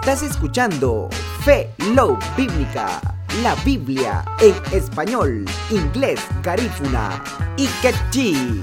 Estás escuchando Fe Love Bíblica, la Biblia en español, inglés, garífuna y quechí.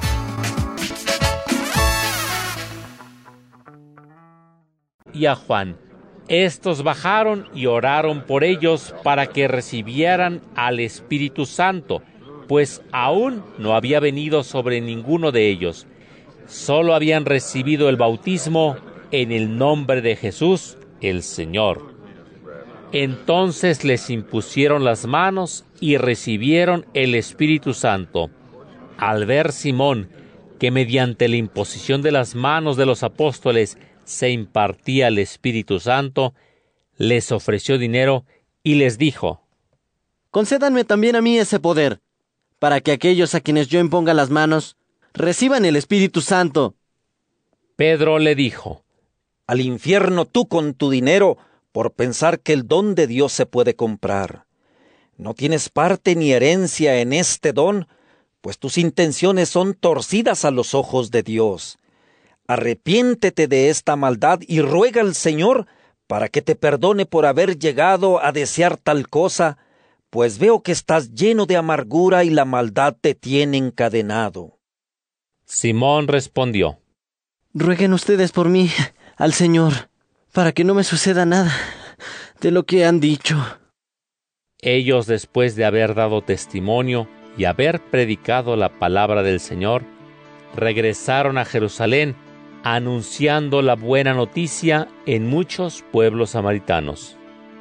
Y a Juan. Estos bajaron y oraron por ellos para que recibieran al Espíritu Santo, pues aún no había venido sobre ninguno de ellos. Solo habían recibido el bautismo en el nombre de Jesús, el Señor. Entonces les impusieron las manos y recibieron el Espíritu Santo. Al ver Simón que mediante la imposición de las manos de los apóstoles se impartía el Espíritu Santo, les ofreció dinero y les dijo: concédanme también a mí ese poder, para que aquellos a quienes yo imponga las manos reciban el Espíritu Santo. Pedro le dijo: al infierno tú con tu dinero, por pensar que el don de Dios se puede comprar. No tienes parte ni herencia en este don, pues tus intenciones son torcidas a los ojos de Dios. Arrepiéntete de esta maldad y ruega al Señor para que te perdone por haber llegado a desear tal cosa, pues veo que estás lleno de amargura y la maldad te tiene encadenado. Simón respondió: rueguen ustedes por mí al Señor, para que no me suceda nada de lo que han dicho. Ellos, después de haber dado testimonio y haber predicado la palabra del Señor, regresaron a Jerusalén, anunciando la buena noticia en muchos pueblos samaritanos.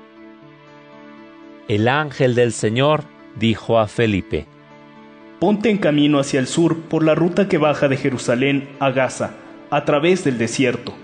El ángel del Señor dijo a Felipe: ponte en camino hacia el sur por la ruta que baja de Jerusalén a Gaza, a través del desierto.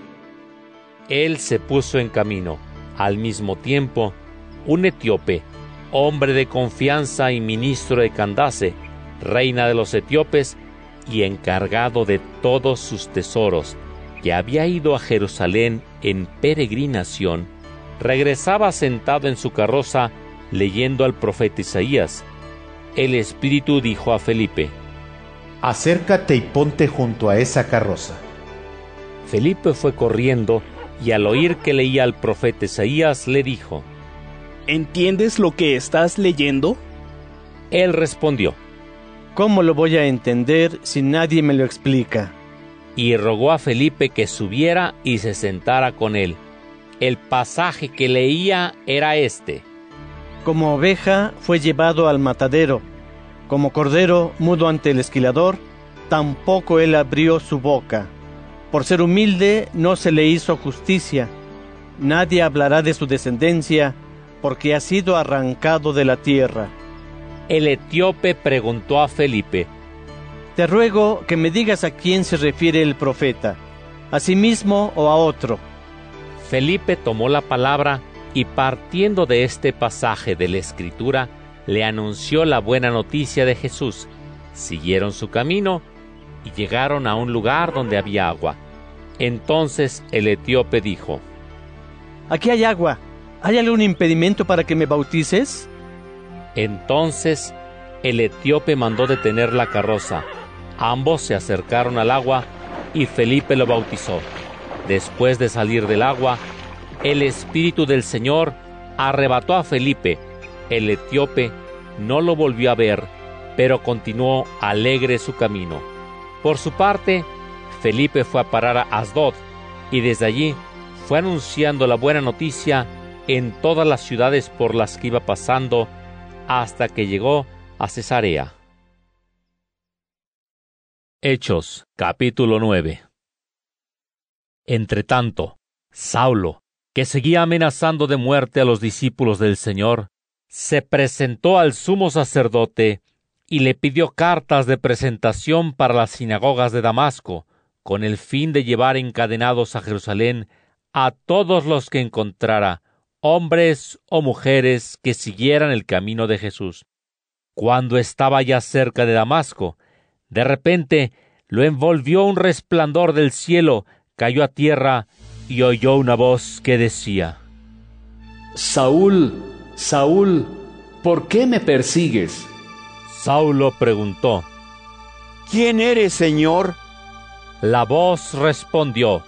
Él se puso en camino. Al mismo tiempo, un etíope, hombre de confianza y ministro de Candace, reina de los etíopes y encargado de todos sus tesoros, que había ido a Jerusalén en peregrinación, regresaba sentado en su carroza leyendo al profeta Isaías. El Espíritu dijo a Felipe: acércate y ponte junto a esa carroza. Felipe fue corriendo y al oír que leía al profeta Isaías le dijo: ¿entiendes lo que estás leyendo? Él respondió: ¿cómo lo voy a entender si nadie me lo explica? Y rogó a Felipe que subiera y se sentara con él. El pasaje que leía era este: como oveja fue llevado al matadero, como cordero mudo ante el esquilador, tampoco él abrió su boca. Por ser humilde no se le hizo justicia. Nadie hablará de su descendencia, porque ha sido arrancado de la tierra. El etíope preguntó a Felipe: te ruego que me digas a quién se refiere el profeta, a sí mismo o a otro. Felipe tomó la palabra y, partiendo de este pasaje de la Escritura, le anunció la buena noticia de Jesús. Siguieron su camino y llegaron a un lugar donde había agua. Entonces el etíope dijo: aquí hay agua. ¿Hay algún impedimento para que me bautices? Entonces el etíope mandó detener la carroza. Ambos se acercaron al agua y Felipe lo bautizó. Después de salir del agua, el Espíritu del Señor arrebató a Felipe. El etíope no lo volvió a ver, pero continuó alegre su camino. Por su parte, Felipe fue a parar a Asdod, y desde allí fue anunciando la buena noticia en todas las ciudades por las que iba pasando, hasta que llegó a Cesarea. Hechos, capítulo 9. Entretanto, Saulo, que seguía amenazando de muerte a los discípulos del Señor, se presentó al sumo sacerdote y le pidió cartas de presentación para las sinagogas de Damasco, con el fin de llevar encadenados a Jerusalén a todos los que encontrara, hombres o mujeres que siguieran el camino de Jesús. Cuando estaba ya cerca de Damasco, de repente lo envolvió un resplandor del cielo, cayó a tierra y oyó una voz que decía: Saúl, Saúl, ¿por qué me persigues? Saulo preguntó: ¿quién eres, Señor? La voz respondió: